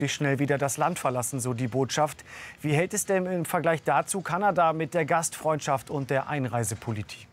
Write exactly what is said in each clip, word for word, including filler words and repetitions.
schnell wieder das Land verlassen, so die Botschaft. Wie hält es denn im Vergleich dazu Kanada mit der Gastfreundschaft und der Einreisepolitik?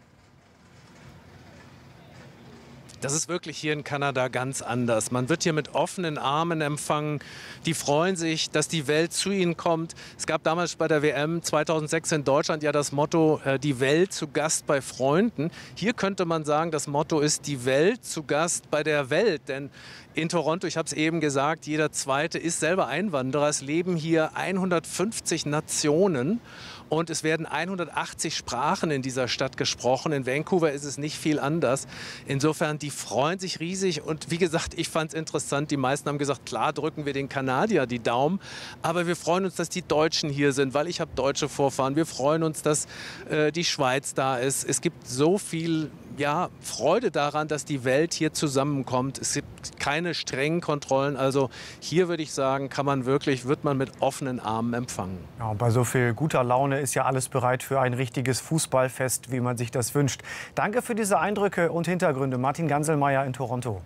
Das ist wirklich hier in Kanada ganz anders. Man wird hier mit offenen Armen empfangen. Die freuen sich, dass die Welt zu ihnen kommt. Es gab damals bei der W M zweitausendsechs in Deutschland ja das Motto, äh, die Welt zu Gast bei Freunden. Hier könnte man sagen, das Motto ist die Welt zu Gast bei der Welt. Denn in Toronto, ich habe es eben gesagt, jeder Zweite ist selber Einwanderer. Es leben hier hundertfünfzig Nationen. Und es werden hundertachtzig Sprachen in dieser Stadt gesprochen. In Vancouver ist es nicht viel anders. Insofern, die freuen sich riesig. Und wie gesagt, ich fand es interessant. Die meisten haben gesagt, klar drücken wir den Kanadier die Daumen. Aber wir freuen uns, dass die Deutschen hier sind, weil ich habe deutsche Vorfahren. Wir freuen uns, dass äh, die Schweiz da ist. Es gibt so viel ja, Freude daran, dass die Welt hier zusammenkommt. Es gibt keine strengen Kontrollen. Also hier würde ich sagen, kann man wirklich, wird man mit offenen Armen empfangen. Ja, und bei so viel guter Laune ist ja alles bereit für ein richtiges Fußballfest, wie man sich das wünscht. Danke für diese Eindrücke und Hintergründe. Martin Ganselmeier in Toronto.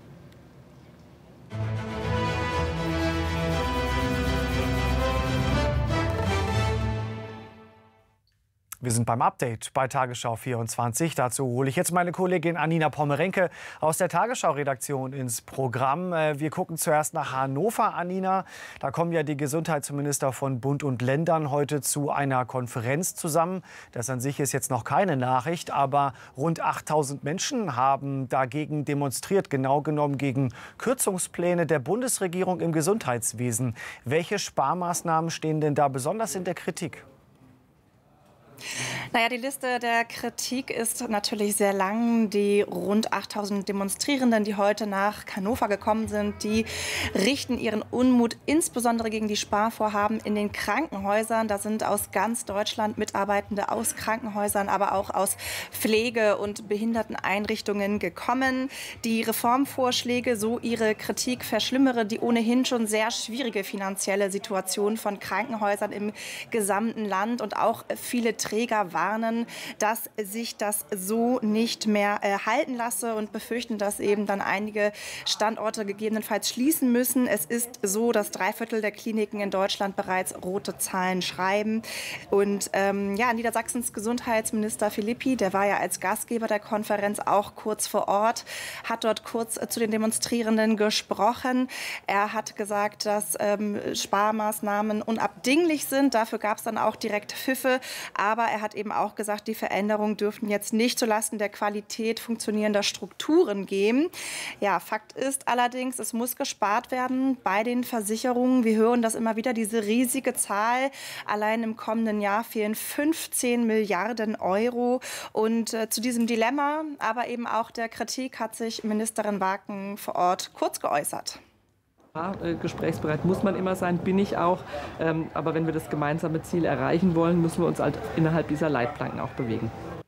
Wir sind beim Update bei Tagesschau vierundzwanzig. Dazu hole ich jetzt meine Kollegin Anina Pommerenke aus der Tagesschau-Redaktion ins Programm. Wir gucken zuerst nach Hannover, Anina. Da kommen ja die Gesundheitsminister von Bund und Ländern heute zu einer Konferenz zusammen. Das an sich ist jetzt noch keine Nachricht, aber rund achttausend Menschen haben dagegen demonstriert, genau genommen gegen Kürzungspläne der Bundesregierung im Gesundheitswesen. Welche Sparmaßnahmen stehen denn da besonders in der Kritik? Naja, die Liste der Kritik ist natürlich sehr lang. Die rund achttausend Demonstrierenden, die heute nach Hannover gekommen sind, die richten ihren Unmut insbesondere gegen die Sparvorhaben in den Krankenhäusern. Da sind aus ganz Deutschland Mitarbeitende aus Krankenhäusern, aber auch aus Pflege- und Behinderteneinrichtungen gekommen. Die Reformvorschläge, so ihre Kritik, verschlimmere die ohnehin schon sehr schwierige finanzielle Situation von Krankenhäusern im gesamten Land. Und auch viele Träger warnen, dass sich das so nicht mehr äh, halten lasse und befürchten, dass eben dann einige Standorte gegebenenfalls schließen müssen. Es ist so, dass drei Viertel der Kliniken in Deutschland bereits rote Zahlen schreiben. Und ähm, ja, Niedersachsens Gesundheitsminister Philippi, der war ja als Gastgeber der Konferenz auch kurz vor Ort, hat dort kurz äh, zu den Demonstrierenden gesprochen. Er hat gesagt, dass ähm, Sparmaßnahmen unabdinglich sind. Dafür gab es dann auch direkt Pfiffe. Aber er hat eben auch gesagt, die Veränderungen dürften jetzt nicht zulasten der Qualität funktionierender Strukturen gehen. Ja, Fakt ist allerdings, es muss gespart werden bei den Versicherungen. Wir hören das immer wieder, diese riesige Zahl. Allein im kommenden Jahr fehlen fünfzehn Milliarden Euro. Und äh, zu diesem Dilemma, aber eben auch der Kritik hat sich Ministerin Waken vor Ort kurz geäußert. Ja, gesprächsbereit muss man immer sein, bin ich auch. Ähm, aber wenn wir das gemeinsame Ziel erreichen wollen, müssen wir uns halt innerhalb dieser Leitplanken auch bewegen.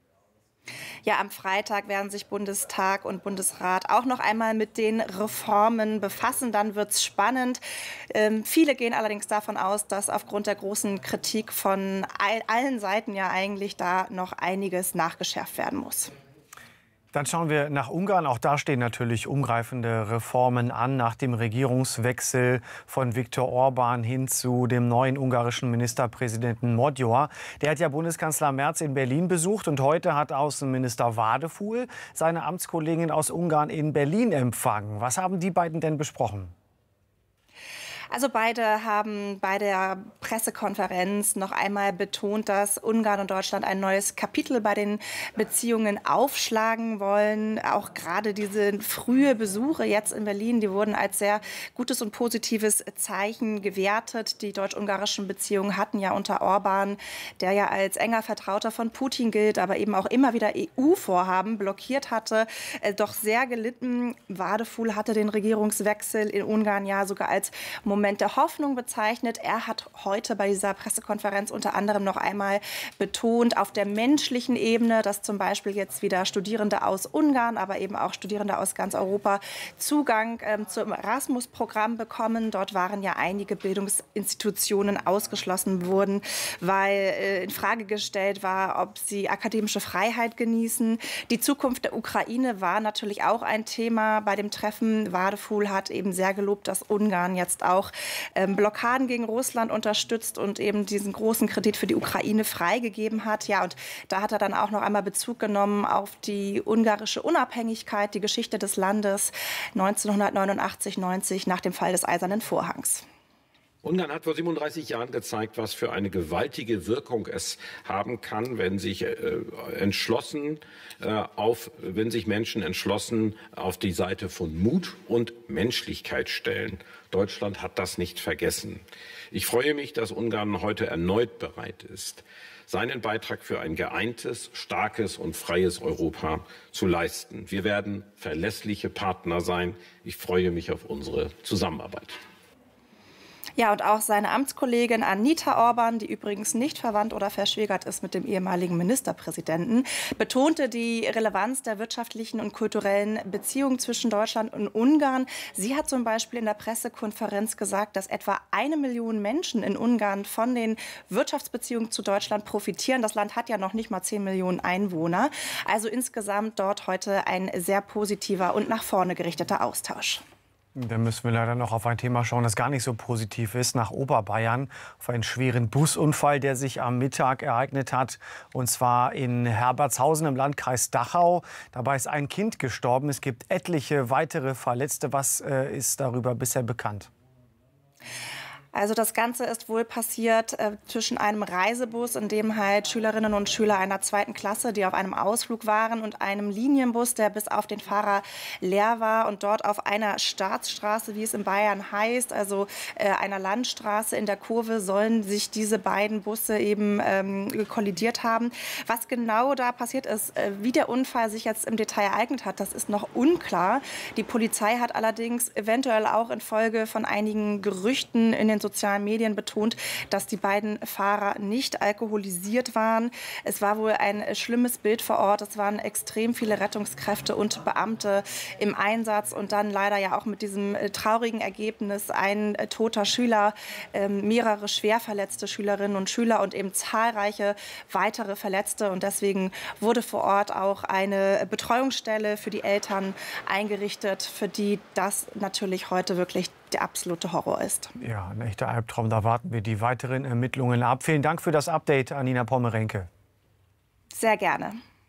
Ja, am Freitag werden sich Bundestag und Bundesrat auch noch einmal mit den Reformen befassen. Dann wird es spannend. Ähm, viele gehen allerdings davon aus, dass aufgrund der großen Kritik von all, allen Seiten ja eigentlich da noch einiges nachgeschärft werden muss. Dann schauen wir nach Ungarn. Auch da stehen natürlich umgreifende Reformen an nach dem Regierungswechsel von Viktor Orbán hin zu dem neuen ungarischen Ministerpräsidenten Magyar. Der hat ja Bundeskanzler Merz in Berlin besucht und heute hat Außenminister Wadefuhl seine Amtskollegin aus Ungarn in Berlin empfangen. Was haben die beiden denn besprochen? Also beide haben bei der Pressekonferenz noch einmal betont, dass Ungarn und Deutschland ein neues Kapitel bei den Beziehungen aufschlagen wollen. Auch gerade diese frühe Besuche jetzt in Berlin, die wurden als sehr gutes und positives Zeichen gewertet. Die deutsch-ungarischen Beziehungen hatten ja unter Orbán, der ja als enger Vertrauter von Putin gilt, aber eben auch immer wieder E U-Vorhaben blockiert hatte, doch sehr gelitten. Wadefuhl hatte den Regierungswechsel in Ungarn ja sogar als Moment der Hoffnung bezeichnet. Er hat heute heute bei dieser Pressekonferenz unter anderem noch einmal betont, auf der menschlichen Ebene, dass zum Beispiel jetzt wieder Studierende aus Ungarn, aber eben auch Studierende aus ganz Europa Zugang ähm, zum Erasmus-Programm bekommen. Dort waren ja einige Bildungsinstitutionen ausgeschlossen worden, weil äh, in Frage gestellt war, ob sie akademische Freiheit genießen. Die Zukunft der Ukraine war natürlich auch ein Thema bei dem Treffen. Wadefuhl hat eben sehr gelobt, dass Ungarn jetzt auch ähm, Blockaden gegen Russland unterstützt und eben diesen großen Kredit für die Ukraine freigegeben hat. Ja, und da hat er dann auch noch einmal Bezug genommen auf die ungarische Unabhängigkeit, die Geschichte des Landes neunzehnhundertneunundachtzig neunzig nach dem Fall des Eisernen Vorhangs. Ungarn hat vor siebenunddreißig Jahren gezeigt, was für eine gewaltige Wirkung es haben kann, wenn sich äh, entschlossen äh, auf, wenn sich Menschen entschlossen auf die Seite von Mut und Menschlichkeit stellen. Deutschland hat das nicht vergessen. Ich freue mich, dass Ungarn heute erneut bereit ist, seinen Beitrag für ein geeintes, starkes und freies Europa zu leisten. Wir werden verlässliche Partner sein. Ich freue mich auf unsere Zusammenarbeit. Ja, und auch seine Amtskollegin Anita Orban, die übrigens nicht verwandt oder verschwägert ist mit dem ehemaligen Ministerpräsidenten, betonte die Relevanz der wirtschaftlichen und kulturellen Beziehungen zwischen Deutschland und Ungarn. Sie hat zum Beispiel in der Pressekonferenz gesagt, dass etwa eine Million Menschen in Ungarn von den Wirtschaftsbeziehungen zu Deutschland profitieren. Das Land hat ja noch nicht mal zehn Millionen Einwohner. Also insgesamt dort heute ein sehr positiver und nach vorne gerichteter Austausch. Da müssen wir leider noch auf ein Thema schauen, das gar nicht so positiv ist. Nach Oberbayern auf einen schweren Busunfall, der sich am Mittag ereignet hat. Und zwar in Herbertshausen im Landkreis Dachau. Dabei ist ein Kind gestorben. Es gibt etliche weitere Verletzte. Was äh, ist darüber bisher bekannt? Also das Ganze ist wohl passiert äh, zwischen einem Reisebus, in dem halt Schülerinnen und Schüler einer zweiten Klasse, die auf einem Ausflug waren, und einem Linienbus, der bis auf den Fahrer leer war. Und dort auf einer Staatsstraße, wie es in Bayern heißt, also äh, einer Landstraße in der Kurve, sollen sich diese beiden Busse eben ähm, kollidiert haben. Was genau da passiert ist, äh, wie der Unfall sich jetzt im Detail ereignet hat, das ist noch unklar. Die Polizei hat allerdings eventuell auch infolge von einigen Gerüchten in den sozialen Medien betont, dass die beiden Fahrer nicht alkoholisiert waren. Es war wohl ein schlimmes Bild vor Ort. Es waren extrem viele Rettungskräfte und Beamte im Einsatz und dann leider ja auch mit diesem traurigen Ergebnis ein toter Schüler, mehrere schwer verletzte Schülerinnen und Schüler und eben zahlreiche weitere Verletzte. Und deswegen wurde vor Ort auch eine Betreuungsstelle für die Eltern eingerichtet, für die das natürlich heute wirklich der absolute Horror ist. Ja, ein echter Albtraum. Da warten wir die weiteren Ermittlungen ab. Vielen Dank für das Update, Anina Pommerenke. Sehr gerne.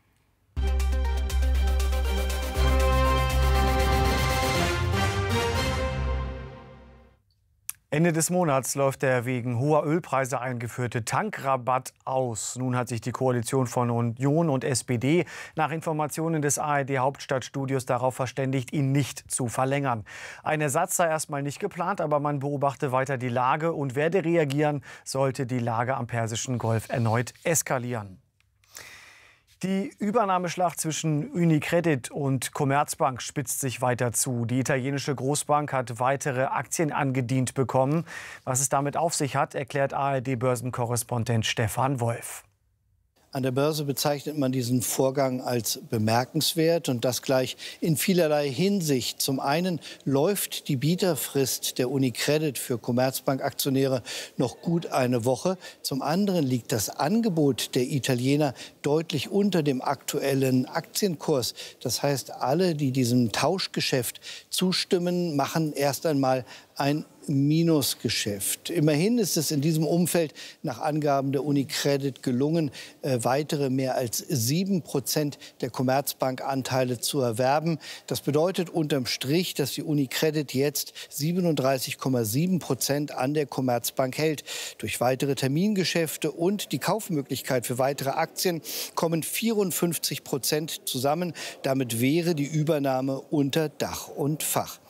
Ende des Monats läuft der wegen hoher Ölpreise eingeführte Tankrabatt aus. Nun hat sich die Koalition von Union und S P D nach Informationen des A R D-Hauptstadtstudios darauf verständigt, ihn nicht zu verlängern. Ein Ersatz sei erstmal nicht geplant, aber man beobachte weiter die Lage und werde reagieren, sollte die Lage am Persischen Golf erneut eskalieren. Die Übernahmeschlacht zwischen Unicredit und Commerzbank spitzt sich weiter zu. Die italienische Großbank hat weitere Aktien angedient bekommen. Was es damit auf sich hat, erklärt A R D-Börsenkorrespondent Stefan Wolf. An der Börse bezeichnet man diesen Vorgang als bemerkenswert und das gleich in vielerlei Hinsicht. Zum einen läuft die Bieterfrist der Unicredit für Commerzbank-Aktionäre noch gut eine Woche. Zum anderen liegt das Angebot der Italiener deutlich unter dem aktuellen Aktienkurs. Das heißt, alle, die diesem Tauschgeschäft zustimmen, machen erst einmal ein Minusgeschäft. Immerhin ist es in diesem Umfeld nach Angaben der Unicredit gelungen, äh, weitere mehr als sieben Prozent der Commerzbank-Anteile zu erwerben. Das bedeutet unterm Strich, dass die Unicredit jetzt siebenunddreißig Komma sieben Prozent an der Commerzbank hält. Durch weitere Termingeschäfte und die Kaufmöglichkeit für weitere Aktien kommen vierundfünfzig Prozent zusammen. Damit wäre die Übernahme unter Dach und Fach.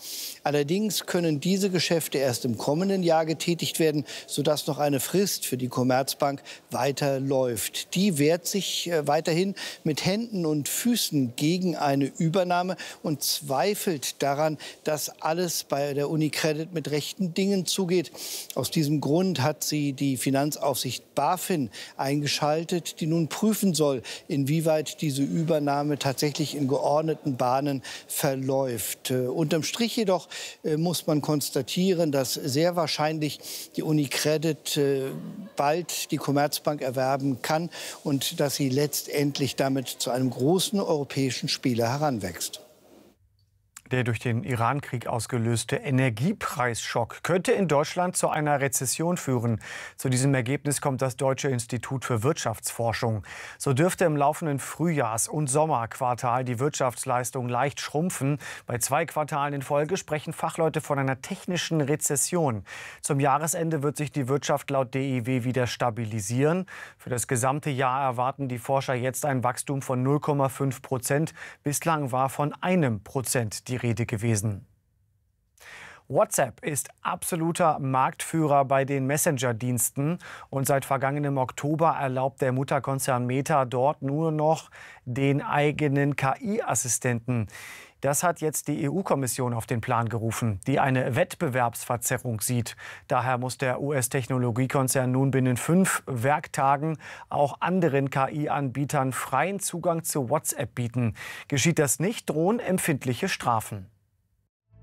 Allerdings können diese Geschäfte erst im kommenden Jahr getätigt werden, sodass noch eine Frist für die Commerzbank weiterläuft. Die wehrt sich äh, weiterhin mit Händen und Füßen gegen eine Übernahme und zweifelt daran, dass alles bei der UniCredit mit rechten Dingen zugeht. Aus diesem Grund hat sie die Finanzaufsicht BaFin eingeschaltet, die nun prüfen soll, inwieweit diese Übernahme tatsächlich in geordneten Bahnen verläuft. Äh, unterm Strich jedoch äh, muss man konstatieren, dass sehr wahrscheinlich die UniCredit äh, bald die Commerzbank erwerben kann und dass sie letztendlich damit zu einem großen europäischen Spieler heranwächst. Der durch den Iran-Krieg ausgelöste Energiepreisschock könnte in Deutschland zu einer Rezession führen. Zu diesem Ergebnis kommt das Deutsche Institut für Wirtschaftsforschung. So dürfte im laufenden Frühjahrs- und Sommerquartal die Wirtschaftsleistung leicht schrumpfen. Bei zwei Quartalen in Folge sprechen Fachleute von einer technischen Rezession. Zum Jahresende wird sich die Wirtschaft laut D I W wieder stabilisieren. Für das gesamte Jahr erwarten die Forscher jetzt ein Wachstum von null Komma fünf Prozent. Bislang war von einem Prozent die Rede gewesen. WhatsApp ist absoluter Marktführer bei den Messenger-Diensten und seit vergangenem Oktober erlaubt der Mutterkonzern Meta dort nur noch den eigenen K I-Assistenten. Das hat jetzt die E U-Kommission auf den Plan gerufen, die eine Wettbewerbsverzerrung sieht. Daher muss der U S-Technologiekonzern nun binnen fünf Werktagen auch anderen K I-Anbietern freien Zugang zu WhatsApp bieten. Geschieht das nicht, drohen empfindliche Strafen.